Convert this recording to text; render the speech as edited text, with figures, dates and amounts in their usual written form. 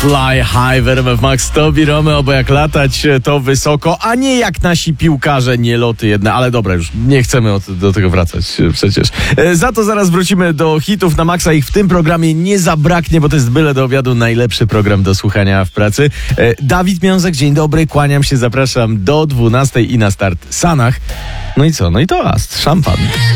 Fly High w RMF Max, Tobi Romeo, bo jak latać to wysoko, a nie jak nasi piłkarze, nie loty jedne, ale dobra, już nie chcemy do tego wracać przecież. Za to zaraz wrócimy do hitów na maksa, ich w tym programie nie zabraknie, bo to jest byle do obiadu najlepszy program do słuchania w pracy. Dawid Miązek, dzień dobry, kłaniam się, zapraszam do 12 i na start Sanach. No i co? No i to Ast, szampan.